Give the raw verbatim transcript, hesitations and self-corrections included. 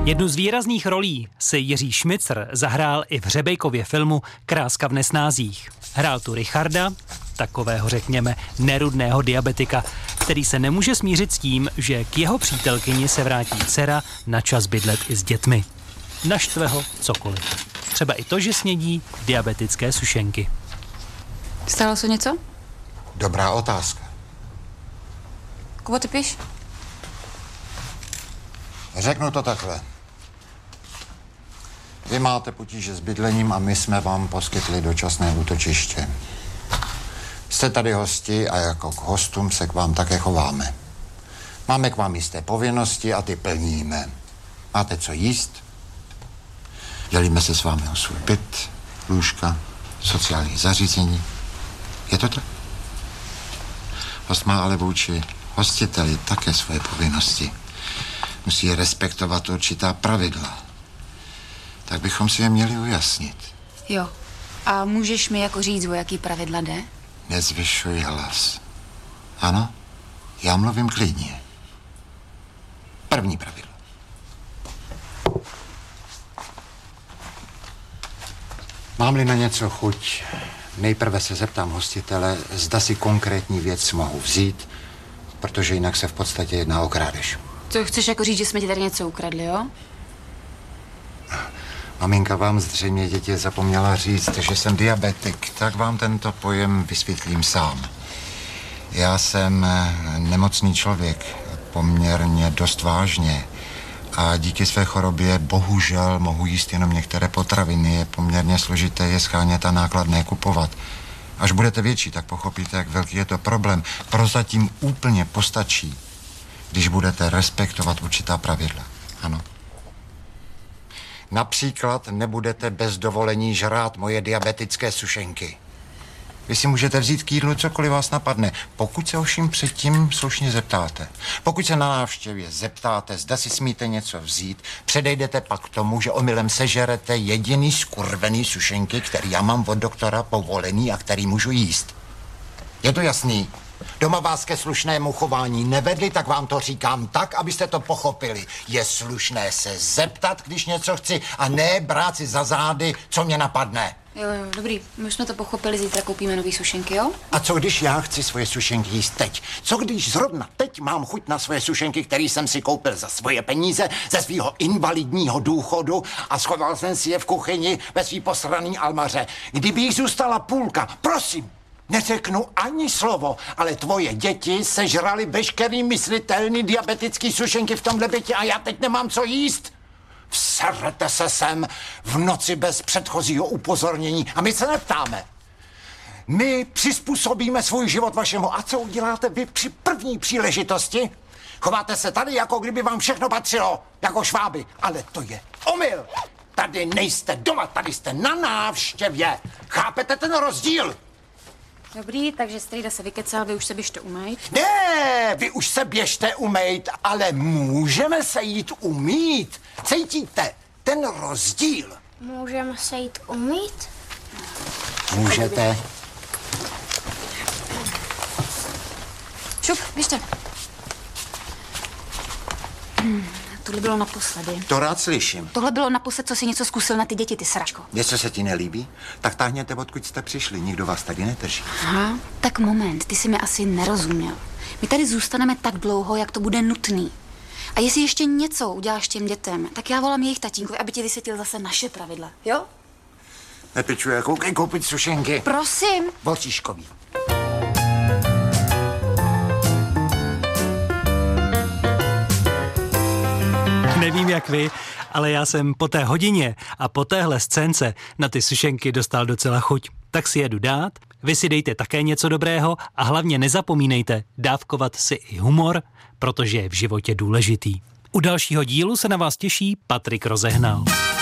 Jednu z výrazných rolí si Jiří Šmicr zahrál i v Řebejkově filmu Kráska v nesnázích. Hrál tu Richarda, takového řekněme nerudného diabetika, který se nemůže smířit s tím, že k jeho přítelkyni se vrátí dcera na čas bydlet i s dětmi. Naštve ho cokoliv. Třeba i to, že snědí diabetické sušenky. Stalo se něco? Dobrá otázka. Kubo, ty píš? Řeknu to takhle. Vy máte potíže s bydlením a my jsme vám poskytli dočasné útočiště. Jste tady hosti a jako k hostům se k vám také chováme. Máme k vám jisté povinnosti a ty plníme. Máte co jíst? Dělíme se s vámi o svůj byt, lůžka, sociální zařízení. Je to tak? Host má ale vůči hostiteli také svoje povinnosti. Musí respektovat určitá pravidla. Tak bychom si je měli ujasnit. Jo. A můžeš mi jako říct, o jaký pravidla jde? Nezvyšuj hlas. Ano, já mluvím klidně. První pravidlo. Mám-li na něco chuť, nejprve se zeptám hostitele, zda si konkrétní věc mohu vzít, protože jinak se v podstatě jedná o krádež. To chceš jako říct, že jsme ti tady něco ukradli, jo? Maminka vám zřejmě děti zapomněla říct, že jsem diabetik, tak vám tento pojem vysvětlím sám. Já jsem nemocný člověk, poměrně dost vážně. A díky své chorobě bohužel mohu jíst jenom některé potraviny. Je poměrně složité je schánět a nákladné kupovat. Až budete větší, tak pochopíte, jak velký je to problém. Prozatím úplně postačí, když budete respektovat určitá pravidla. Ano. Například nebudete bez dovolení žrát moje diabetické sušenky. Vy si můžete vzít k jídlu cokoliv vás napadne, pokud se ovšem předtím slušně zeptáte. Pokud se na návštěvě zeptáte, zda si smíte něco vzít, předejdete pak k tomu, že omylem sežerete jediný skurvený sušenky, který já mám od doktora povolený a který můžu jíst. Je to jasný? Doma vás ke slušnému chování nevedli, tak vám to říkám tak, abyste to pochopili. Je slušné se zeptat, když něco chci, a ne brát si za zády, co mě napadne. Jo, jo, dobrý, my jsme to pochopili, zítra koupíme nový sušenky, jo? A co když já chci svoje sušenky jíst teď? Co když zrovna teď mám chuť na svoje sušenky, které jsem si koupil za svoje peníze, ze svého invalidního důchodu a schoval jsem si je v kuchyni ve svý posraný almaře? Kdyby jich zůstala půlka, prosím, neřeknu ani slovo, ale tvoje děti sežrali veškerý myslitelný diabetický sušenky v tomhle bytě a já teď nemám co jíst. Vserete se sem v noci bez předchozího upozornění a my se neptáme. My přizpůsobíme svůj život vašemu. A co uděláte vy při první příležitosti? Chováte se tady, jako kdyby vám všechno patřilo, jako šváby. Ale to je omyl. Tady nejste doma, tady jste na návštěvě. Chápete ten rozdíl? Dobrý, takže strýda se vykecal, vy už se běžte umýt. Ne, vy už se běžte umýt, ale můžeme se jít umýt. Cítíte ten rozdíl? Můžeme se jít umýt? Můžete. Šup, běžte. Hmm, tohle bylo naposledy. To rád slyším. Tohle bylo naposled, co si něco zkusil na ty děti, ty sračko. Něco se ti nelíbí? Tak táhněte, odkud jste přišli. Nikdo vás tady nedrží. Aha, tak moment, ty jsi mi asi nerozuměl. My tady zůstaneme tak dlouho, jak to bude nutný. A jestli ještě něco uděláš těm dětem, tak já volám jejich tatínkovi, aby ti vysvětlil zase naše pravidla, jo? Nepičuje, koukej koupit sušenky. Prosím. Voříškový. Nevím jak vy, ale já jsem po té hodině a po téhle scénce na ty sušenky dostal docela chuť. Tak si jedu dát, vy si dejte také něco dobrého a hlavně nezapomínejte dávkovat si i humor, protože je v životě důležitý. U dalšího dílu se na vás těší Patrik Rozehnal.